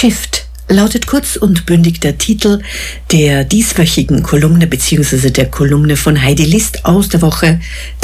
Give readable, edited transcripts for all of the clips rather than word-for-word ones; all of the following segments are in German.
Shift lautet kurz und bündig der Titel der dieswöchigen Kolumne bzw. der Kolumne von Heidi List aus der Woche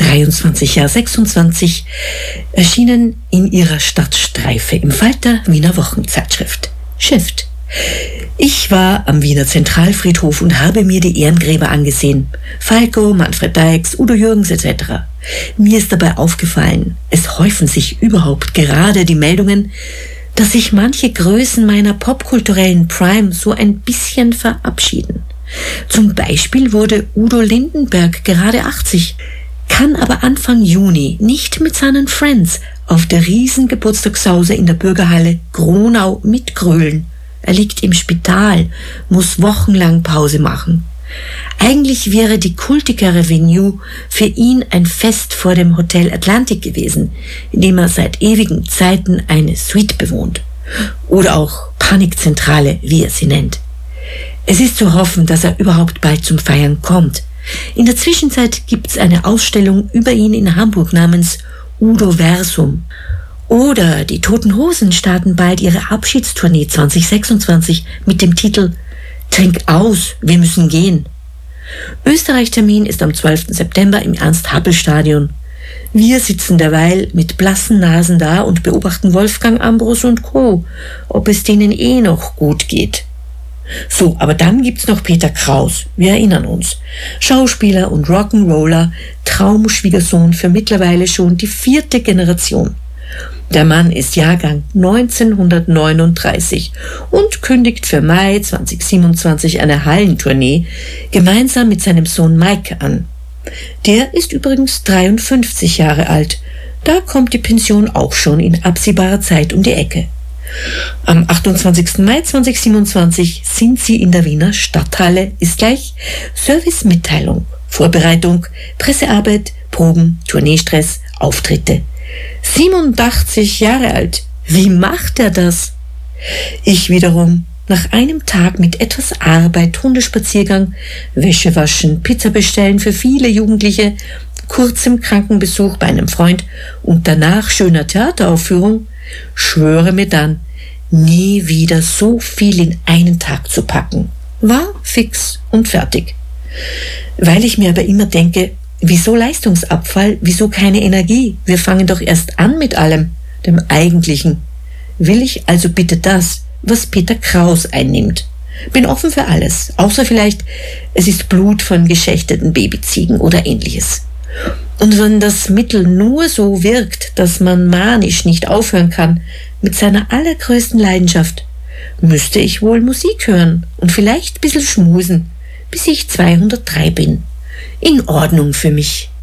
23/26, erschienen in ihrer Stadtstreife im Falter Wiener Wochenzeitschrift. Shift. Ich war am Wiener Zentralfriedhof und habe mir die Ehrengräber angesehen. Falco, Manfred Dykes, Udo Jürgens etc. Mir ist dabei aufgefallen, es häufen sich überhaupt gerade die Meldungen, dass sich manche Größen meiner popkulturellen Prime so ein bisschen verabschieden. Zum Beispiel wurde Udo Lindenberg gerade 80, kann aber Anfang Juni nicht mit seinen Friends auf der Riesengeburtstagssause in der Bürgerhalle Gronau mitgrölen. Er liegt im Spital, muss wochenlang Pause machen. Eigentlich wäre die kultigere Venue für ihn ein Fest vor dem Hotel Atlantic gewesen, in dem er seit ewigen Zeiten eine Suite bewohnt. Oder auch Panikzentrale, wie er sie nennt. Es ist zu hoffen, dass er überhaupt bald zum Feiern kommt. In der Zwischenzeit gibt's eine Ausstellung über ihn in Hamburg namens Udo Versum. Oder die Toten Hosen starten bald ihre Abschiedstournee 2026 mit dem Titel Trink aus, wir müssen gehen. Österreich-Termin ist am 12. September im Ernst-Happel-Stadion. Wir sitzen derweil mit blassen Nasen da und beobachten Wolfgang Ambros und Co., ob es denen noch gut geht. So, aber dann gibt's noch Peter Kraus, wir erinnern uns. Schauspieler und Rock'n'Roller, Traumschwiegersohn für mittlerweile schon die 4. Generation. Der Mann ist Jahrgang 1939 und kündigt für Mai 2027 eine Hallentournee gemeinsam mit seinem Sohn Mike an. Der ist übrigens 53 Jahre alt. Da kommt die Pension auch schon in absehbarer Zeit um die Ecke. Am 28. Mai 2027 sind sie in der Wiener Stadthalle, ist gleich Servicemitteilung, Vorbereitung, Pressearbeit, Proben, Tourneestress, Auftritte. 87 Jahre alt. Wie macht er das? Ich wiederum, nach einem Tag mit etwas Arbeit, Hundespaziergang, Wäsche waschen, Pizza bestellen für viele Jugendliche, kurzem Krankenbesuch bei einem Freund und danach schöner Theateraufführung, schwöre mir dann, nie wieder so viel in einen Tag zu packen. War fix und fertig. Weil ich mir aber immer denke, wieso Leistungsabfall, wieso keine Energie? Wir fangen doch erst an mit allem, dem Eigentlichen. Will ich also bitte das, was Peter Kraus einnimmt. Bin offen für alles, außer vielleicht, es ist Blut von geschächteten Babyziegen oder ähnliches. Und wenn das Mittel nur so wirkt, dass man manisch nicht aufhören kann mit seiner allergrößten Leidenschaft, müsste ich wohl Musik hören und vielleicht ein bisschen schmusen, bis ich 203 bin. In Ordnung für mich.